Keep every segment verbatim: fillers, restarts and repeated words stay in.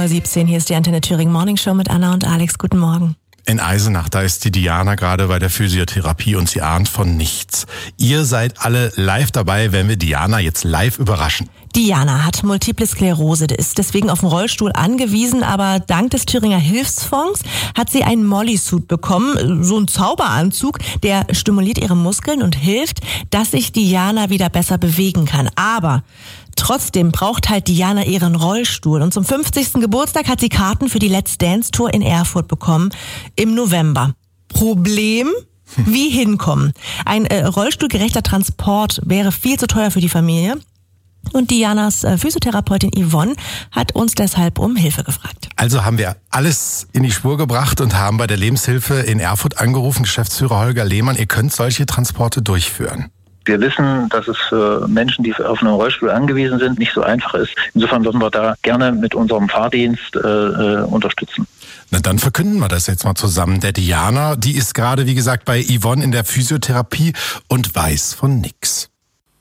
siebzehn. Hier ist die Antenne Thüringen Morning Show mit Anna und Alex. Guten Morgen. In Eisenach, da ist die Diana gerade bei der Physiotherapie und sie ahnt von nichts. Ihr seid alle live dabei, wenn wir Diana jetzt live überraschen. Diana hat Multiple Sklerose, ist deswegen auf den Rollstuhl angewiesen, aber dank des Thüringer Hilfsfonds hat sie einen Molly-Suit bekommen, so einen Zauberanzug, der stimuliert ihre Muskeln und hilft, dass sich Diana wieder besser bewegen kann. Aber trotzdem braucht halt Diana ihren Rollstuhl und zum fünfzigsten Geburtstag hat sie Karten für die Let's Dance Tour in Erfurt bekommen im November. Problem? Wie hinkommen? Ein äh, rollstuhlgerechter Transport wäre viel zu teuer für die Familie. Und Dianas äh, Physiotherapeutin Yvonne hat uns deshalb um Hilfe gefragt. Also haben wir alles in die Spur gebracht und haben bei der Lebenshilfe in Erfurt angerufen, Geschäftsführer Holger Lehmann, ihr könnt solche Transporte durchführen. Wir wissen, dass es für Menschen, die auf einen Rollstuhl angewiesen sind, nicht so einfach ist. Insofern würden wir da gerne mit unserem Fahrdienst äh, unterstützen. Na, dann verkünden wir das jetzt mal zusammen. Der Diana, die ist gerade, wie gesagt, bei Yvonne in der Physiotherapie und weiß von nix.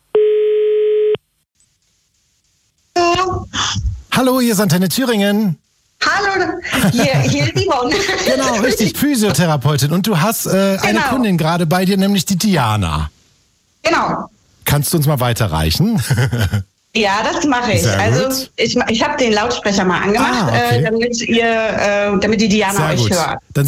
Hallo. Hallo, hier ist Antenne Thüringen. Hallo, hier, hier ist Yvonne. Genau, richtig, Physiotherapeutin. Und du hast äh, eine Genau. Kundin gerade bei dir, nämlich die Diana. Genau. Kannst du uns mal weiterreichen? Ja, das mache ich. Sehr also gut. ich, ich habe den Lautsprecher mal angemacht, Ah, okay. äh, damit ihr, äh, damit die Diana Sehr euch gut. hört. Dann